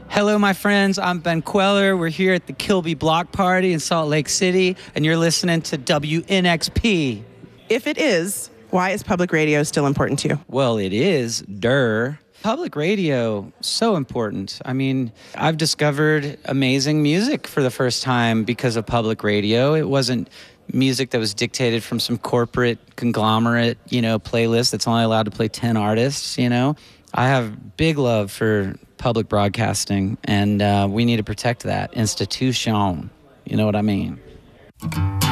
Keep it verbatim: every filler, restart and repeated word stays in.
Hello, my friends. I'm Ben Queller. We're here at the Kilby Block Party in Salt Lake City, and you're listening to W N X P. If it is, why is public radio still important to you? Well, it is, der. Public radio, so important. I mean, I've discovered amazing music for the first time because of public radio. It wasn't music that was dictated from some corporate conglomerate, you know, playlist that's only allowed to play ten artists, you know. I have big love for public broadcasting, and uh, we need to protect that institution. You know what I mean?